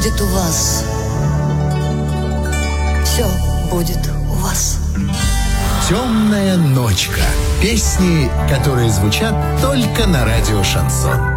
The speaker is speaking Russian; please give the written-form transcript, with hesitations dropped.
будет у вас. Все будет у вас. «Темная ночка». Песни, которые звучат только на радио «Шансон».